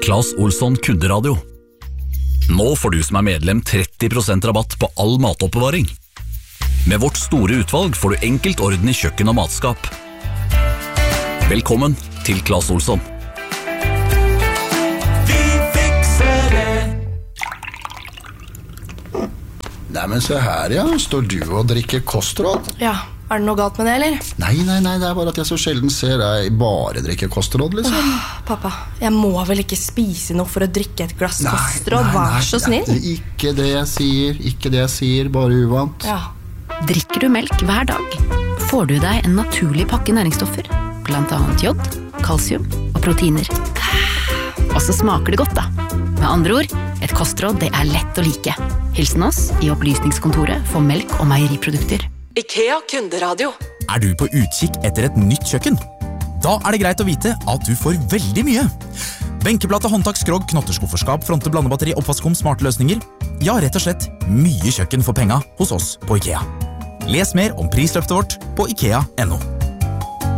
Claes Olsson kunderadio. Nå får du som medlem 30% rabatt på all matoppbevaring. Med vårt store utvalg får du enkelt orden i kjøkken og matskap. Velkommen til Claes Olsson. Vi fikser det. Nei, men se her, ja. Står du og drikker kostråd? Ja, er det noe galt med det, eller? Nei, det er bare at jeg så sjelden ser deg bare drikke kostråd, liksom. Pappa, jeg må vel ikke spise noe for å drikke et glass kostråd, vær så snill. Ikke det jeg sier, bare uvant. Ja. Drikker du melk hver dag, får du deg en naturlig pakke næringsstoffer, blant annet jod, kalsium og proteiner. Og så smaker det godt da. Med andre ord, et kostråd det er lett å like. Hilsen oss i opplysningskontoret for melk- og meieriprodukter. IKEA kunderadio. Er du på utkikk etter et nytt kjøkken? Da er det greit å vite at du får veldig mye. Benkeplate, håndtak, skrog, knotterskufferskap, fronte, blandebatteri, oppvaskom, smarte løsninger. Ja, rett og slett mye kjøkken for penga hos oss på IKEA. Les mer om prisløftet vårt på IKEA.no.